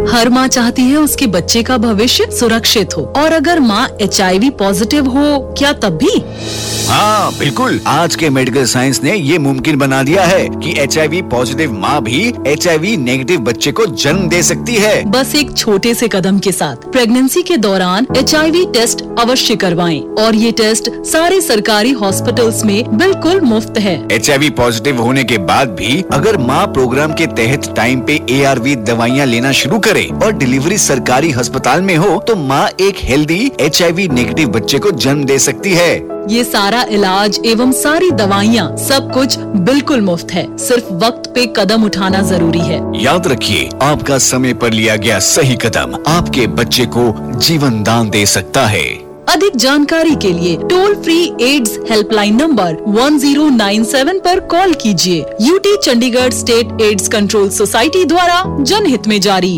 हर माँ चाहती है उसके बच्चे का भविष्य सुरक्षित हो, और अगर माँ HIV पॉजिटिव हो क्या तब भी? हाँ बिल्कुल, आज के मेडिकल साइंस ने ये मुमकिन बना दिया है कि HIV पॉजिटिव माँ भी HIV नेगेटिव बच्चे को जन्म दे सकती है। बस एक छोटे से कदम के साथ प्रेगनेंसी के दौरान HIV टेस्ट अवश्य करवाएं, और ये टेस्ट सारे सरकारी हॉस्पिटल्स में बिल्कुल मुफ्त है। HIV पॉजिटिव होने के बाद भी अगर माँ प्रोग्राम के तहत टाइम पे ARV दवाइयाँ लेना शुरू करे और डिलीवरी सरकारी अस्पताल में हो तो माँ एक हेल्दी HIV नेगेटिव बच्चे को जन्म दे सकती है। ये सारा इलाज एवं सारी दवाइयाँ सब कुछ बिल्कुल मुफ्त है। सिर्फ वक्त पे कदम उठाना जरूरी है। याद रखिए, आपका समय पर लिया गया सही कदम आपके बच्चे को जीवन दान दे सकता है। अधिक जानकारी के लिए toll free ads helpline number 1097 पर कॉल कीजिए। UT Chandigarh state AIDS control society द्वारा जनहित में जारी।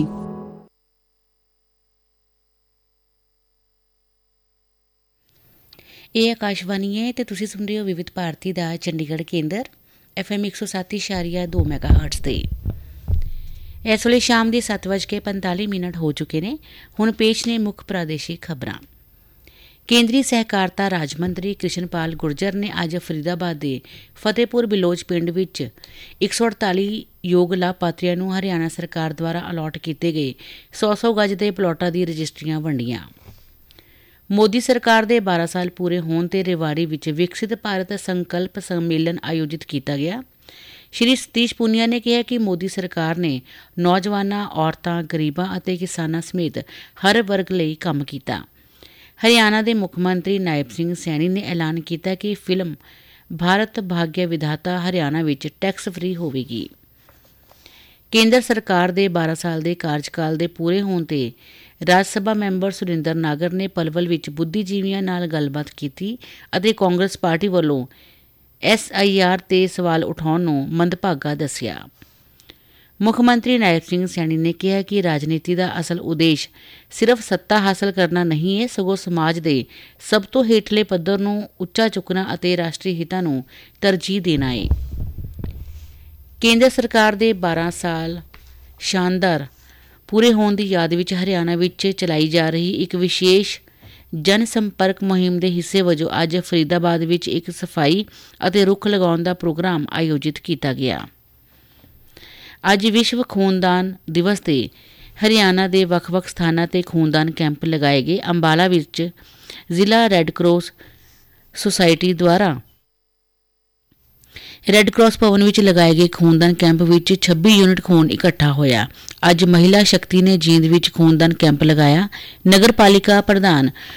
ਇਹ ਆਕਾਸ਼ਵਾਣੀ ਹੈ ਤੇ ਤੁਸੀਂ ਸੁਣ ਰਹੇ ਹੋ ਵਿਵਿਧ ਭਾਰਤੀ ਦਾ ਚੰਡੀਗੜ੍ਹ ਕੇਂਦਰ FM 107.2 ਮੈਗਾਹਰਟਜ਼ ਤੇ। ਇਸ ਵੇਲੇ ਸ਼ਾਮ ਦੇ 7:45 ਹੋ ਚੁੱਕੇ ਨੇ। ਹੁਣ ਪੇਸ਼ ਨੇ ਮੁੱਖ ਪ੍ਰਾਦੇਸ਼ਿਕ ਖਬਰਾਂ। ਕੇਂਦਰੀ ਸਹਿਕਾਰਤਾ ਰਾਜ ਮੰਤਰੀ ਕ੍ਰਿਸ਼ਨਪਾਲ ਗੁਰਜਰ ਨੇ ਅੱਜ ਫਰੀਦਾਬਾਦ ਦੇ ਫਤਿਹਪੁਰ ਬਿਲੋਚ ਪਿੰਡ ਵਿੱਚ 148 ਯੋਗ ਲਾਭਪਾਤਰੀਆਂ ਨੂੰ ਹਰਿਆਣਾ ਸਰਕਾਰ ਦੁਆਰਾ ਅਲਾਟ ਕੀਤੇ ਗਏ 100 ਗਜ ਦੇ ਪਲਾਟਾਂ ਦੀ ਰਜਿਸਟਰੀਆਂ ਵੰਡੀਆਂ। ਮੋਦੀ ਸਰਕਾਰ ਦੇ 12 ਸਾਲ ਪੂਰੇ ਹੋਣ ਤੇ ਰੇਵਾੜੀ ਵਿੱਚ ਵਿਕਸਿਤ ਭਾਰਤ ਸੰਕਲਪ ਸੰਮੇਲਨ ਆਯੋਜਿਤ ਕੀਤਾ ਗਿਆ। ਸ਼੍ਰੀ ਸਤੀਸ਼ ਪੂਨੀਆ ਨੇ ਕਿਹਾ ਕਿ ਮੋਦੀ ਸਰਕਾਰ ਨੇ ਨੌਜਵਾਨਾਂ, ਔਰਤਾਂ, ਗਰੀਬਾਂ ਅਤੇ ਕਿਸਾਨਾਂ ਸਮੇਤ ਹਰ ਵਰਗ ਲਈ ਕੰਮ ਕੀਤਾ। ਹਰਿਆਣਾ ਦੇ ਮੁੱਖ ਮੰਤਰੀ ਨਾਇਬ ਸਿੰਘ ਸੈਣੀ ਨੇ ਐਲਾਨ ਕੀਤਾ ਕਿ ਫਿਲਮ ਭਾਰਤ ਭਾਗਯ ਵਿਧਾਤਾ ਹਰਿਆਣਾ ਵਿੱਚ ਟੈਕਸ ਫ੍ਰੀ ਹੋਵੇਗੀ। ਕੇਂਦਰ ਸਰਕਾਰ ਦੇ 12 ਸਾਲ ਦੇ ਕਾਰਜਕਾਲ ਦੇ ਪੂਰੇ ਹੋਣ ਤੇ ਰਾਜ ਸਭਾ ਮੈਂਬਰ ਸੁਰਿੰਦਰ ਨਾਗਰ ਨੇ ਪਲਵਲ ਵਿੱਚ ਬੁੱਧੀਜੀਵੀਆਂ ਨਾਲ ਗੱਲਬਾਤ ਕੀਤੀ ਅਤੇ ਕਾਂਗਰਸ ਪਾਰਟੀ ਵੱਲੋਂ SIR ਤੇ ਸਵਾਲ ਉਠਾਉਣ ਨੂੰ ਮੰਦਭਾਗਾ ਦੱਸਿਆ। ਮੁੱਖ ਮੰਤਰੀ ਨਾਇਬ ਸਿੰਘ ਸੈਣੀ ਨੇ ਕਿਹਾ ਕਿ ਰਾਜਨੀਤੀ ਦਾ ਅਸਲ ਉਦੇਸ਼ ਸਿਰਫ ਸੱਤਾ ਹਾਸਲ ਕਰਨਾ ਨਹੀਂ ਹੈ, ਸਗੋਂ ਸਮਾਜ ਦੇ ਸਭ ਤੋਂ ਹੇਠਲੇ ਪੱਧਰ ਨੂੰ ਉੱਚਾ ਚੁੱਕਣਾ ਅਤੇ ਰਾਸ਼ਟਰੀ ਹਿੱਤਾਂ ਨੂੰ ਤਰਜੀਹ ਦੇਣਾ ਹੈ। ਕੇਂਦਰ ਸਰਕਾਰ ਦੇ 12 ਸਾਲ ਸ਼ਾਨਦਾਰ ਪੂਰੇ ਹੋਣ ਦੀ ਯਾਦ ਵਿੱਚ ਹਰਿਆਣਾ ਵਿੱਚ ਚਲਾਈ ਜਾ ਰਹੀ ਇੱਕ ਵਿਸ਼ੇਸ਼ ਜਨ ਸੰਪਰਕ ਮੁਹਿੰਮ ਦੇ ਹਿੱਸੇ ਵਜੋਂ ਅੱਜ ਫਰੀਦਾਬਾਦ ਵਿੱਚ ਇੱਕ ਸਫਾਈ ਅਤੇ ਰੁੱਖ ਲਗਾਉਣ ਦਾ ਪ੍ਰੋਗਰਾਮ ਆਯੋਜਿਤ ਕੀਤਾ ਗਿਆ। ਅੱਜ ਵਿਸ਼ਵ ਖੂਨਦਾਨ ਦਿਵਸ ਤੇ ਹਰਿਆਣਾ ਦੇ ਵੱਖ-ਵੱਖ ਸਥਾਨਾਂ ਤੇ ਖੂਨਦਾਨ ਕੈਂਪ ਲਗਾਏ ਗਏ। ਅੰਬਾਲਾ ਵਿੱਚ ਜ਼ਿਲ੍ਹਾ ਰੈੱਡ ਕਰਾਸ ਸੁਸਾਇਟੀ ਦੁਆਰਾ ਰੈੱਡ ਕਰਾਸ ਭਵਨ ਵਿੱਚ ਲਗਾਏ ਗਏ ਖੂਨਦਾਨ ਕੈਂਪ ਵਿੱਚ 26 ਯੂਨਿਟ ਖੂਨ ਇਕੱਠਾ ਹੋਇਆ। ਅੱਜ ਮਹਿਲਾ ਸ਼ਕਤੀ ਨੇ ਜੀਂਦ ਵਿੱਚ ਖੂਨਦਾਨ ਕੈਂਪ ਲਗਾਇਆ। ਨਗਰ ਪਾਲਿਕਾ ਪ੍ਰਧਾਨ